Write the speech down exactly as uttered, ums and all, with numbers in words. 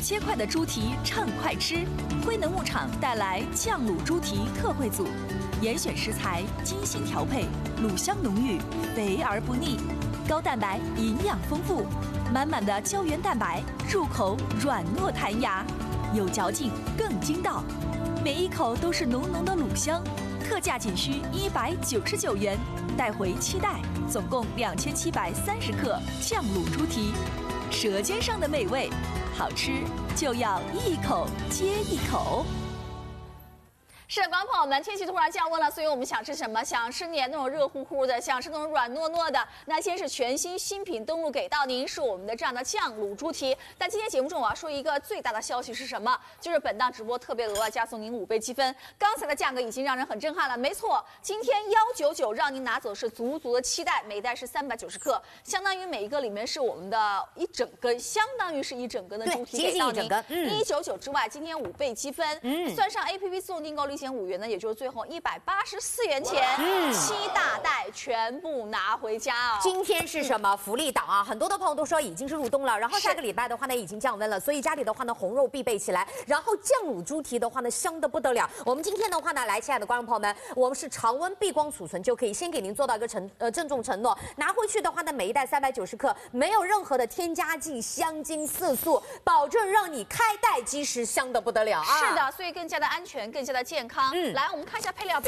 切块的猪蹄畅快吃。辉能牧场带来酱卤猪蹄特惠组，严选食材，精心调配，卤香浓郁，肥而不腻，高蛋白，营养丰富，满满的胶原蛋白，入口软糯弹牙，有嚼劲更筋道，每一口都是浓浓的卤香。特价仅需一百九十九元，带回七袋，总共两千七百三十克酱卤猪蹄，舌尖上的美味，好吃就要一口接一口。 是的，观众朋友们，天气突然降温了，所以我们想吃什么？想吃点那种热乎乎的，想吃那种软糯糯的。那今天是全新新品登陆给到您，是我们的这样的酱卤猪蹄。但今天节目中我要说一个最大的消息是什么？就是本档直播特别额外加送您五倍积分。刚才的价格已经让人很震撼了，没错，今天幺九九让您拿走是足足的七袋，每袋是三百九十克，相当于每一个里面是我们的一整根，相当于是一整根的猪蹄给到您。一九九之外，今天五倍积分，嗯，算上 A P P 自动订购立减五元呢，也就是最后一百八十四元钱，嗯，七大袋全部拿回家哦。 今天是什么福利档啊？很多的朋友都说已经是入冬了，然后下个礼拜的话呢已经降温了，所以家里的话呢红肉必备起来，然后酱卤猪蹄的话呢香得不得了。我们今天的话呢，来，亲爱的观众朋友们，我们是常温避光储存就可以，先给您做到一个承呃郑重承诺，拿回去的话呢，每一袋三百九十克，没有任何的添加剂、香精、色素，保证让你开袋即食，香得不得了啊！ 是的，所以更加的安全，更加的健康。嗯，来，我们看一下配料表。